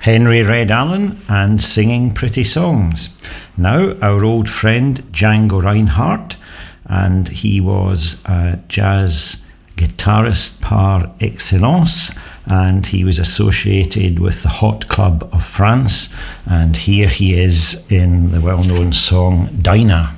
Henry Red Allen and singing pretty songs. Now, our old friend Django Reinhardt, and he was a jazz guitarist par excellence, and he was associated with the Hot Club of France, and here he is in the well-known song Dinah.